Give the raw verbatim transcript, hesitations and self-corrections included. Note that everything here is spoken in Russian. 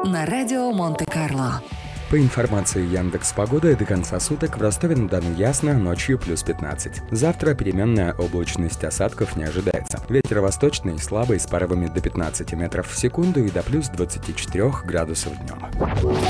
на радио Монте-Карло. По информации Яндекс.Погоды, до конца суток в Ростове-на-Дону ясно, ночью плюс пятнадцать. Завтра переменная облачность, осадков не ожидается. Ветер восточный, слабый, с порывами до пятнадцати метров в секунду и до плюс двадцати четырёх градусов днем.